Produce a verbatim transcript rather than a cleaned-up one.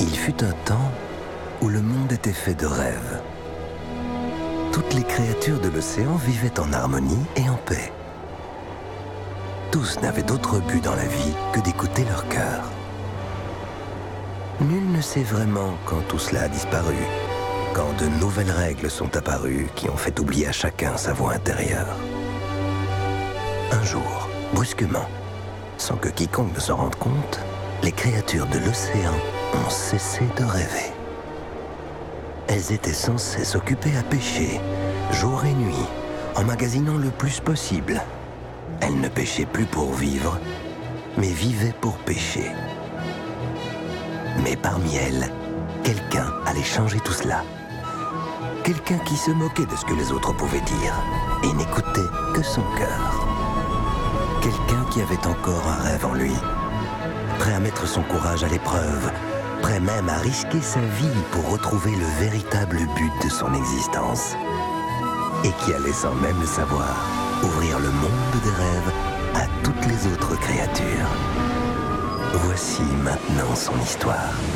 Il fut un temps où le monde était fait de rêves. Toutes les créatures de l'océan vivaient en harmonie et en paix. Tous n'avaient d'autre but dans la vie que d'écouter leur cœur. Nul ne sait vraiment quand tout cela a disparu, quand de nouvelles règles sont apparues qui ont fait oublier à chacun sa voix intérieure. Un jour, brusquement, sans que quiconque ne s'en rende compte, les créatures de l'océan ont cessé de rêver. Elles étaient censées s'occuper à pêcher, jour et nuit, emmagasinant le plus possible. Elles ne pêchaient plus pour vivre, mais vivaient pour pêcher. Mais parmi elles, quelqu'un allait changer tout cela. Quelqu'un qui se moquait de ce que les autres pouvaient dire et n'écoutait que son cœur. Quelqu'un qui avait encore un rêve en lui, prêt à mettre son courage à l'épreuve, prêt même à risquer sa vie pour retrouver le véritable but de son existence. Et qui allait, sans même le savoir, ouvrir le monde des rêves à toutes les autres créatures. Voici maintenant son histoire.